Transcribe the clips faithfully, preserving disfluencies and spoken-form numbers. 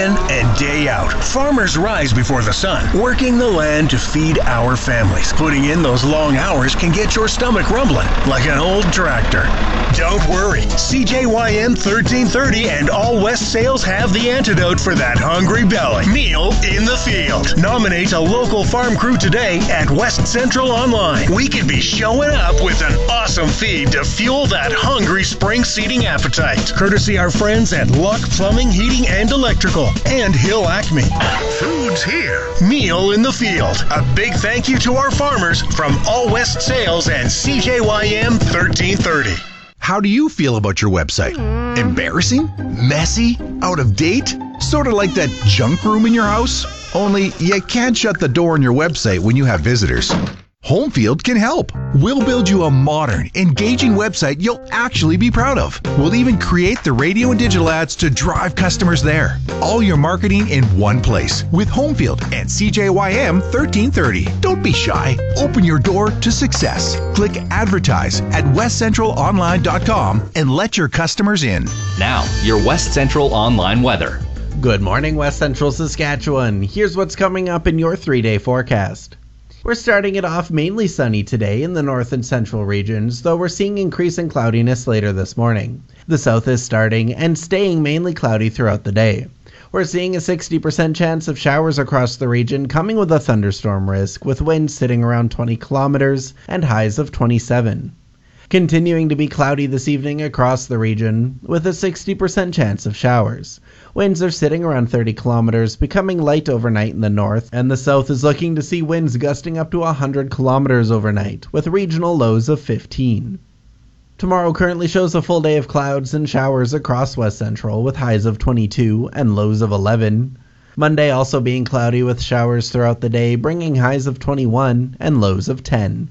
in and day out, farmers rise before the sun, working the land to feed our families. Putting in those long hours can get your stomach rumbling like an old tractor. Don't worry, C J Y M thirteen thirty and All West Sales have the antidote for that hungry belly. Meal in the Field. Nominate a local farm crew today at West Central Online. We could be showing up with an awesome feed to fuel that hungry spring seating appetite. Courtesy our friends at Luck Plumbing, Heating, and Electrical and Hill Acme. Food's here. Meal in the Field. A big thank you to our farmers from All West Sales and C J Y M thirteen thirty. How do you feel about your website? Embarrassing? Messy? Out of date? Sort of like that junk room in your house? Only you can't shut the door on your website when you have visitors. Homefield can help. We'll build you a modern, engaging website you'll actually be proud of. We'll even create the radio and digital ads to drive customers there. All your marketing in one place with Homefield and C J Y M thirteen thirty. Don't be shy. Open your door to success. Click advertise at west central online dot com and let your customers in. Now, your West Central Online weather. Good morning, West Central Saskatchewan. Here's what's coming up in your three-day forecast. We're starting it off mainly sunny today in the north and central regions, though we're seeing increasing cloudiness later this morning. The south is starting and staying mainly cloudy throughout the day. We're seeing a sixty percent chance of showers across the region, coming with a thunderstorm risk, with winds sitting around twenty kilometers and highs of twenty-seven. Continuing to be cloudy this evening across the region, with a sixty percent chance of showers. Winds are sitting around thirty kilometers, becoming light overnight in the north, and the south is looking to see winds gusting up to one hundred kilometers overnight, with regional lows of fifteen. Tomorrow currently shows a full day of clouds and showers across West Central, with highs of twenty-two and lows of eleven. Monday also being cloudy with showers throughout the day, bringing highs of twenty-one and lows of ten.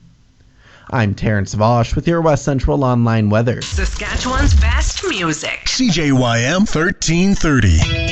I'm Terrence Vosch with your West Central Online weather. Saskatchewan's best music. C J Y M thirteen thirty.